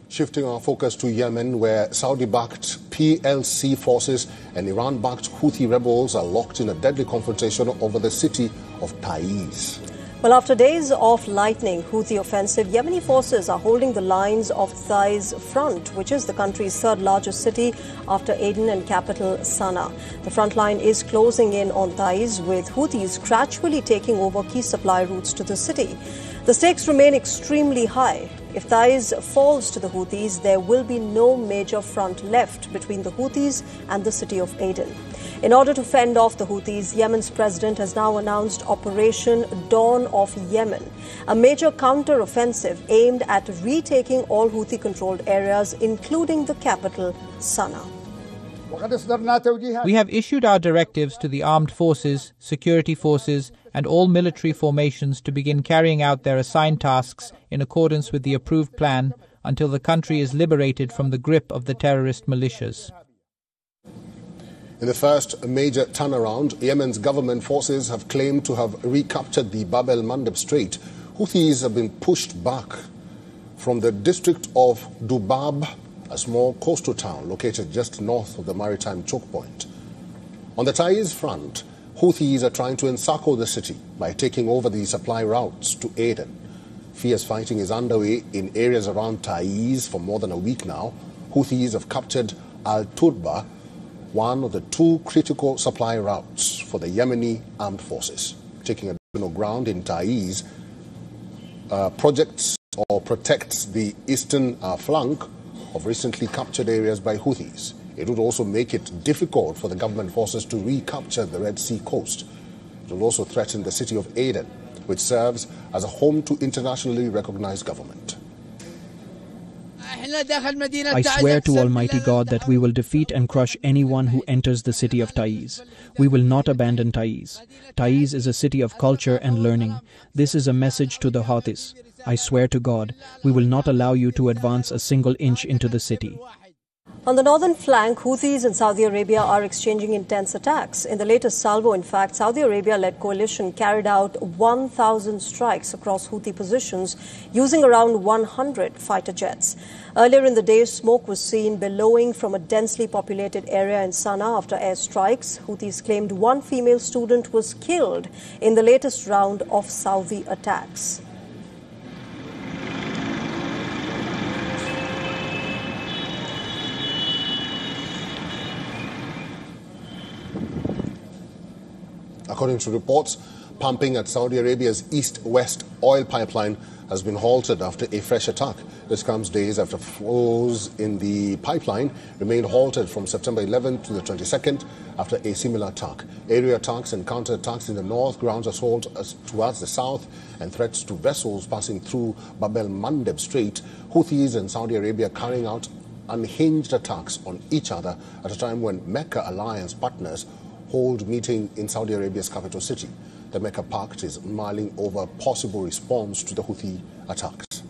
Shifting our focus to Yemen, where Saudi-backed PLC forces and Iran-backed Houthi rebels are locked in a deadly confrontation over the city of Taiz. Well, after days of lightning Houthi offensive, Yemeni forces are holding the lines of Taiz front, which is the country's third largest city after Aden and capital Sana'a. The front line is closing in on Taiz, with Houthis gradually taking over key supply routes to the city. The stakes remain extremely high. If Taiz falls to the Houthis, there will be no major front left between the Houthis and the city of Aden. In order to fend off the Houthis, Yemen's president has now announced Operation Dawn of Yemen, a major counter-offensive aimed at retaking all Houthi-controlled areas, including the capital, Sana'a. We have issued our directives to the armed forces, security forces, and all military formations to begin carrying out their assigned tasks in accordance with the approved plan until the country is liberated from the grip of the terrorist militias. In the first major turnaround, Yemen's government forces have claimed to have recaptured the Bab el-Mandeb Strait. Houthis have been pushed back from the district of Dubab, a small coastal town located just north of the maritime choke point. On the Taiz front, Houthis are trying to encircle the city by taking over the supply routes to Aden. Fierce fighting is underway in areas around Taiz for more than a week now. Houthis have captured Al-Turba, one of the two critical supply routes for the Yemeni armed forces. Taking additional ground in Taiz protects the eastern flank of recently captured areas by Houthis. It would also make it difficult for the government forces to recapture the Red Sea coast. It will also threaten the city of Aden, which serves as a home to internationally recognized government. I swear to Almighty God that we will defeat and crush anyone who enters the city of Taiz. We will not abandon Taiz. Taiz is a city of culture and learning. This is a message to the Houthis. I swear to God, we will not allow you to advance a single inch into the city. On the northern flank, Houthis and Saudi Arabia are exchanging intense attacks. In the latest salvo, in fact, Saudi Arabia-led coalition carried out 1,000 strikes across Houthi positions using around 100 fighter jets. Earlier in the day, smoke was seen billowing from a densely populated area in Sana'a after airstrikes. Houthis claimed one female student was killed in the latest round of Saudi attacks. According to reports, pumping at Saudi Arabia's east-west oil pipeline has been halted after a fresh attack. This comes days after flows in the pipeline remained halted from September 11th to the 22nd after a similar attack. Area attacks and counterattacks in the north, ground assault towards the south, and threats to vessels passing through Bab el-Mandeb Strait. Houthis and Saudi Arabia carrying out unhinged attacks on each other at a time when Mecca alliance partners hold meeting in Saudi Arabia's capital city. The Mecca Pact is mulling over possible response to the Houthi attacks.